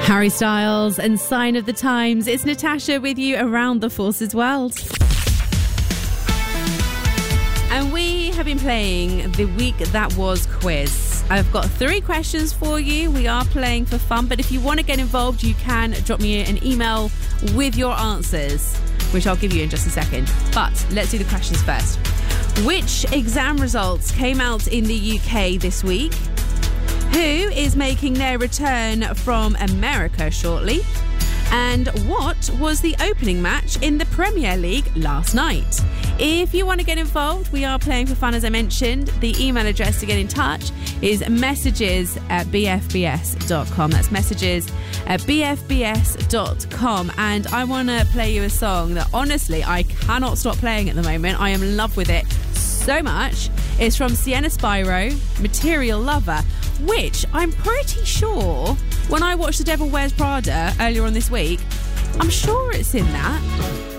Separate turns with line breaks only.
Harry Styles and Sign of the Times. It's Natasha with you around the Forces world. And we have been playing the Week That Was quiz. I've got 3 questions for you. We are playing for fun, but if you want to get involved, you can drop me an email with your answers, which I'll give you in just a second. But let's do the questions first. Which exam results came out in the UK this week? Who is making their return from America shortly? And what was the opening match in the Premier League last night? If you want to get involved, we are playing for fun, as I mentioned. The email address to get in touch is messages@bfbs.com. That's messages@bfbs.com. And I want to play you a song that, honestly, I cannot stop playing at the moment. I am in love with it so much. It's from Sienna Spyro, Material Lover, which I'm pretty sure, when I watched The Devil Wears Prada earlier on this week, I'm sure it's in that.